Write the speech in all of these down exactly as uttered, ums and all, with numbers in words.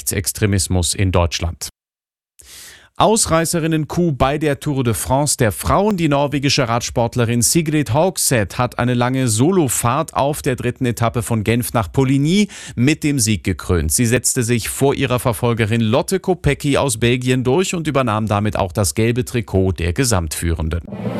Rechtsextremismus in Deutschland. Ausreißerinnen-Coup bei der Tour de France der Frauen. Die norwegische Radsportlerin Sigrid Hogseth hat eine lange Solofahrt auf der dritten Etappe von Genf nach Poligny mit dem Sieg gekrönt. Sie setzte sich vor ihrer Verfolgerin Lotte Kopecky aus Belgien durch und übernahm damit auch das gelbe Trikot der Gesamtführenden.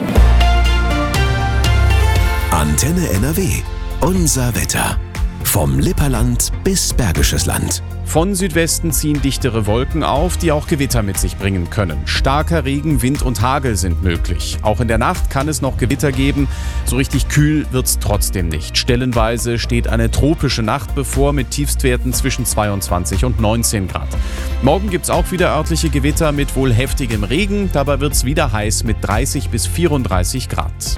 Antenne N R W. Unser Wetter. Vom Lipperland bis Bergisches Land. Von Südwesten ziehen dichtere Wolken auf, die auch Gewitter mit sich bringen können. Starker Regen, Wind und Hagel sind möglich. Auch in der Nacht kann es noch Gewitter geben. So richtig kühl wird's trotzdem nicht. Stellenweise steht eine tropische Nacht bevor mit Tiefstwerten zwischen zweiundzwanzig und neunzehn Grad. Morgen gibt's auch wieder örtliche Gewitter mit wohl heftigem Regen. Dabei wird's wieder heiß mit dreißig bis vierunddreißig Grad.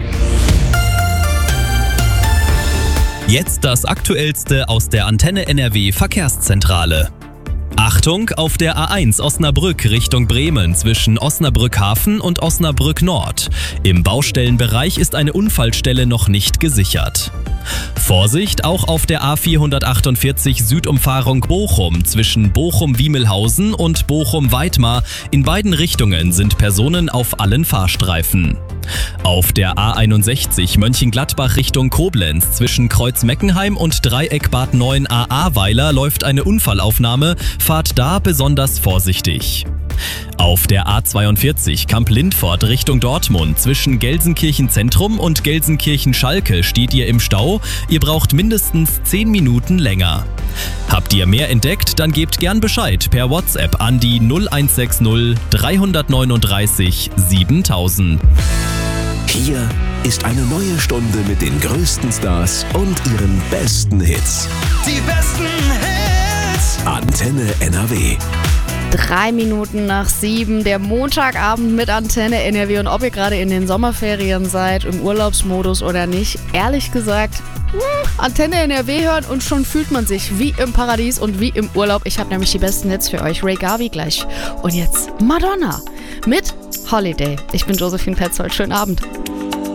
Jetzt das Aktuellste aus der Antenne N R W Verkehrszentrale. Achtung, auf der A eins Osnabrück Richtung Bremen zwischen Osnabrück Hafen und Osnabrück Nord. Im Baustellenbereich ist eine Unfallstelle noch nicht gesichert. Vorsicht, auch auf der A vierhundertachtundvierzig Südumfahrung Bochum zwischen Bochum-Wiemelhausen und Bochum-Weidmar. In beiden Richtungen sind Personen auf allen Fahrstreifen. Auf der A einundsechzig Mönchengladbach Richtung Koblenz zwischen Kreuz-Meckenheim und Dreieck Bad neun A A-Weiler läuft eine Unfallaufnahme. Fahrt da besonders vorsichtig. Auf der A zweiundvierzig Kamp-Lindfort Richtung Dortmund zwischen Gelsenkirchen Zentrum und Gelsenkirchen-Schalke steht ihr im Stau. Ihr braucht mindestens zehn Minuten länger. Habt ihr mehr entdeckt? Dann gebt gern Bescheid per WhatsApp an die null eins sechs null drei neun drei siebentausend. Hier ist eine neue Stunde mit den größten Stars und ihren besten Hits. Die besten Hits! Antenne N R W. Drei Minuten nach sieben, der Montagabend mit Antenne N R W. Und ob ihr gerade in den Sommerferien seid, im Urlaubsmodus oder nicht, ehrlich gesagt, mh, Antenne N R W hören und schon fühlt man sich wie im Paradies und wie im Urlaub. Ich habe nämlich die besten Hits für euch. Ray Garvey gleich. Und jetzt Madonna mit Holiday. Ich bin Josephine Petzold. Schönen Abend.